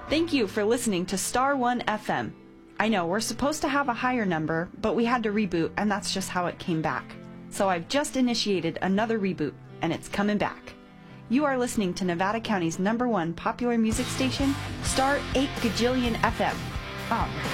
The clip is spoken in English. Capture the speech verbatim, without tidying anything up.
Thank you for listening to Star one F M. I know, we're supposed to have a higher number, but we had to reboot, and that's just how it came back. So I've just initiated another reboot, and it's coming back. You are listening to Nevada County's number one popular music station, Star eight Gajillion F M. Oh,